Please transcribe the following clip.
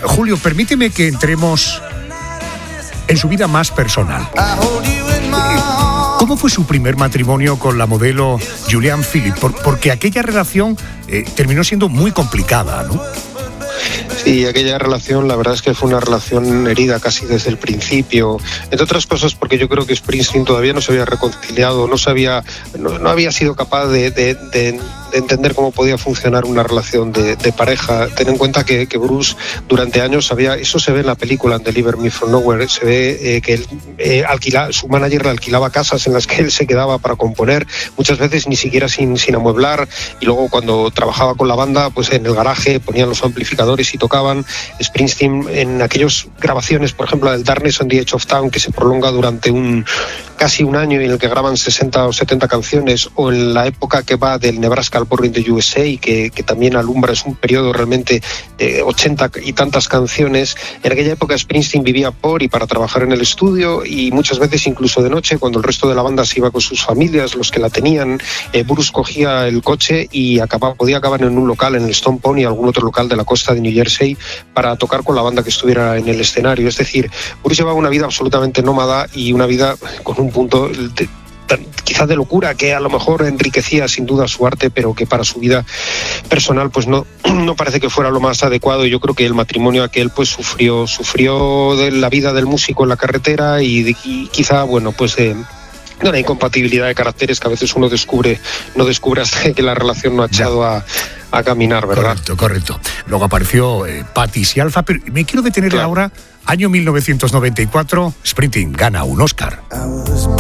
Julio, permíteme que entremos en su vida más personal. ¿Cómo fue su primer matrimonio con la modelo Julianne Phillips? Porque aquella relación terminó siendo muy complicada, ¿no? Sí, aquella relación, la verdad es que fue una relación herida casi desde el principio, entre otras cosas porque yo creo que Springsteen todavía no se había reconciliado, no había sido capaz de entender cómo podía funcionar una relación de pareja. Ten en cuenta que Bruce durante años eso se ve en la película en Deliver Me From Nowhere, se ve que él su manager le alquilaba casas en las que él se quedaba para componer, muchas veces ni siquiera sin amueblar, y luego cuando trabajaba con la banda, pues en el garaje ponían los amplificadores y tocaban. Springsteen en aquellas grabaciones, por ejemplo, del Darkness on the Edge of Town, que se prolonga durante casi un año y en el que graban 60 o 70 canciones, o en la época que va del Nebraska al Born in the USA, que también alumbra, es un periodo realmente de 80 y tantas canciones. En aquella época Springsteen vivía por y para trabajar en el estudio, y muchas veces incluso de noche, cuando el resto de la banda se iba con sus familias, los que la tenían, Bruce cogía el coche y podía acabar en un local, en el Stone Pony, algún otro local de la costa de New Jersey, para tocar con la banda que estuviera en el escenario. Es decir, Bruce llevaba una vida absolutamente nómada y una vida con un punto quizás de locura, que a lo mejor enriquecía sin duda su arte, pero que para su vida personal pues no parece que fuera lo más adecuado. Y yo creo que el matrimonio aquel pues sufrió de la vida del músico en la carretera y quizá, bueno, pues de una incompatibilidad de caracteres que a veces uno no descubre hasta que la relación no ha echado a caminar, ¿verdad? Correcto. Luego apareció Patti Scialfa, pero me quiero detener ahora, año 1994, Springsteen gana un Oscar.